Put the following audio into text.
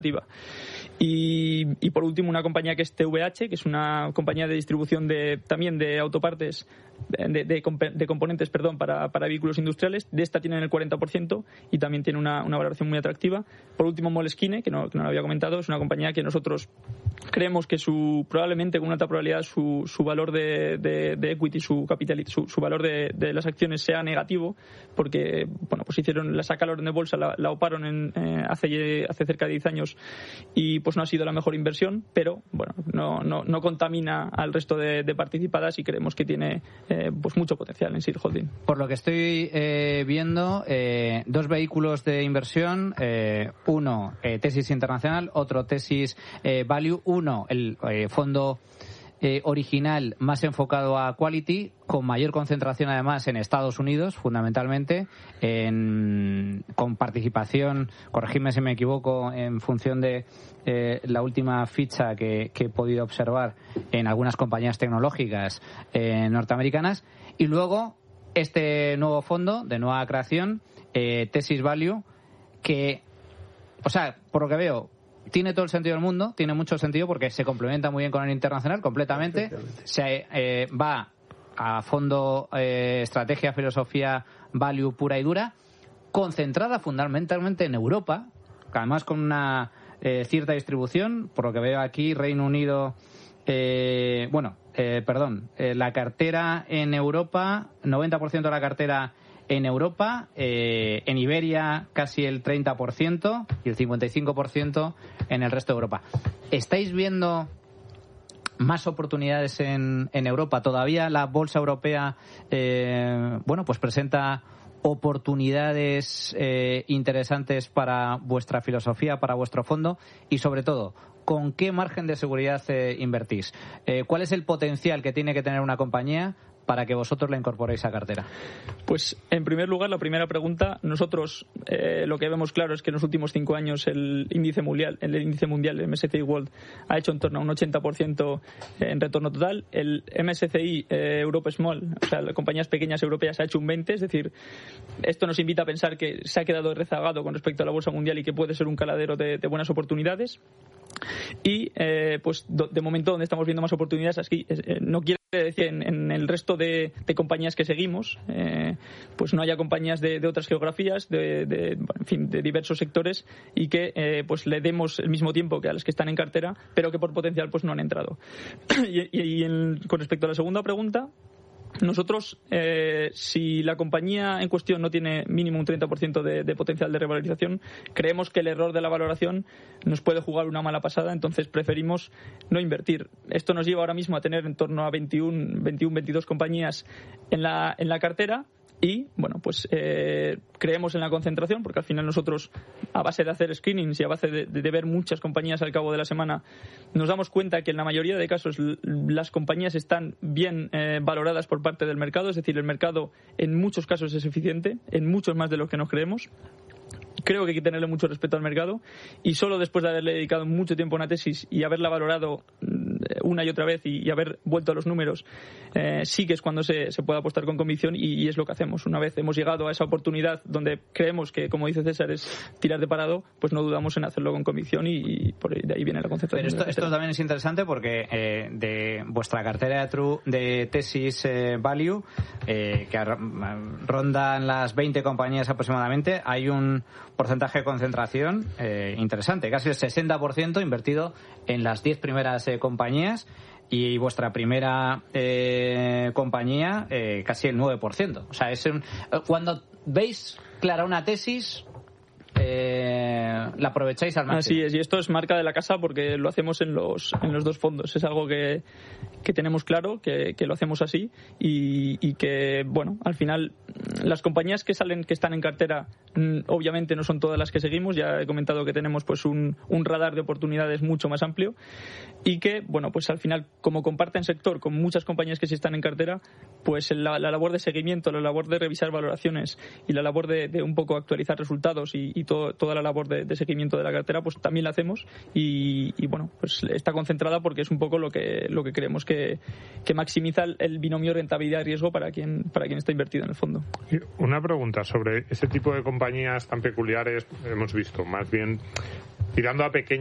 Y por último, una compañía que es TVH, que es una compañía de distribución también de autopartes, de componentes, para vehículos industriales. De esta tienen el 40% y también tiene una valoración muy atractiva. Por último, Moleskine, que no lo había comentado, es una compañía que nosotros creemos que probablemente con una alta probabilidad su valor de equity, su capital, su valor de las acciones sea negativo, porque pues la sacaron de bolsa, la oparon hace cerca de 10 años y pues no ha sido la mejor inversión, pero no contamina al resto de participadas y creemos que tiene pues mucho potencial en Seed Holding. Por lo que estoy viendo, dos vehículos de inversión, uno Tesis Internacional, otro Tesis Value, uno el fondo original más enfocado a quality, con mayor concentración además en Estados Unidos, fundamentalmente, con participación, corregidme si me equivoco, en función de la última ficha que he podido observar en algunas compañías tecnológicas norteamericanas, y luego este nuevo fondo de nueva creación, Tesis Value, que, o sea, por lo que veo, tiene todo el sentido del mundo, tiene mucho sentido porque se complementa muy bien con el internacional, completamente. Se va a fondo estrategia, filosofía, value pura y dura, concentrada fundamentalmente en Europa, además con una cierta distribución, por lo que veo aquí, Reino Unido, la cartera en Europa, 90% de la cartera en Europa, en Iberia casi el 30% y el 55% en el resto de Europa. ¿Estáis viendo más oportunidades en Europa? ¿Todavía la bolsa europea pues presenta oportunidades interesantes para vuestra filosofía, para vuestro fondo? Y sobre todo, ¿con qué margen de seguridad invertís? ¿Cuál es el potencial que tiene que tener una compañía para que vosotros la incorporéis a cartera? Pues, en primer lugar, la primera pregunta, nosotros lo que vemos claro es que en los últimos 5 años el índice mundial, el MSCI World, ha hecho en torno a un 80% en retorno total. El MSCI Europe Small, o sea, las compañías pequeñas europeas, ha hecho un 20%, es decir, esto nos invita a pensar que se ha quedado rezagado con respecto a la bolsa mundial y que puede ser un caladero de buenas oportunidades. Y pues de momento donde estamos viendo más oportunidades aquí, no quiere decir en el resto de compañías que seguimos, pues no haya compañías de otras geografías, en fin, de diversos sectores, y que pues le demos el mismo tiempo que a las que están en cartera, pero que por potencial pues no han entrado. Con respecto a la segunda pregunta, nosotros, si la compañía en cuestión no tiene mínimo un 30% de potencial de revalorización, creemos que el error de la valoración nos puede jugar una mala pasada, entonces preferimos no invertir. Esto nos lleva ahora mismo a tener en torno a 22 compañías en la cartera. Y, pues creemos en la concentración, porque al final nosotros, a base de hacer screenings y a base de ver muchas compañías al cabo de la semana, nos damos cuenta que en la mayoría de casos las compañías están bien valoradas por parte del mercado, es decir, el mercado en muchos casos es eficiente, en muchos más de los que nos creemos. Creo que hay que tenerle mucho respeto al mercado, y solo después de haberle dedicado mucho tiempo a una tesis y haberla valorado una y otra vez y haber vuelto a los números, sí que es cuando se puede apostar con convicción, y es lo que hacemos. Una vez hemos llegado a esa oportunidad donde creemos que, como dice César, es tirar de parado, pues no dudamos en hacerlo con convicción, y por de ahí viene la concentración. Pero esto también es interesante porque de vuestra cartera de tesis value, que rondan las 20 compañías aproximadamente, hay un porcentaje de concentración interesante, casi el 60% invertido en las 10 primeras compañías, y vuestra primera compañía casi el 9%. O sea, cuando veis clara una tesis, la aprovecháis al máximo. Así es, y esto es marca de la casa porque lo hacemos en los dos fondos. Es algo que tenemos claro, que lo hacemos así, y que, al final las compañías que están en cartera obviamente no son todas las que seguimos. Ya he comentado que tenemos pues un radar de oportunidades mucho más amplio, y que, pues al final, como comparten sector con muchas compañías que sí están en cartera, pues la labor de seguimiento, la labor de revisar valoraciones y la labor de un poco actualizar resultados y toda la labor de seguimiento de la cartera, pues también la hacemos y bueno, pues está concentrada porque es un poco lo que creemos que maximiza el binomio rentabilidad-riesgo para quien está invertido en el fondo. Una pregunta sobre ese tipo de compañías tan peculiares. Hemos visto más bien tirando a pequeñas